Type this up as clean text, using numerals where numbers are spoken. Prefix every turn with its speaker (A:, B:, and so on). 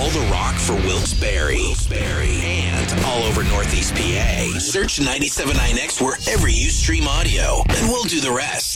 A: all the rock for Wilkes-Barre. And all over Northeast PA. Search 97.9X wherever you stream audio, and we'll do the rest.